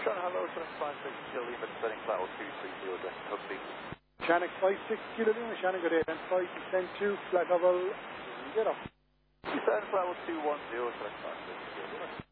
Shannon, hello, Shannon 56 Kilo Lima, descending flat 0230, address hub please. Shannon 56 Kilo Lima, Shannon good day, and 5 descend 2, flat level, get up. Descend flat 0210, Shannon 56 Kilo Lima.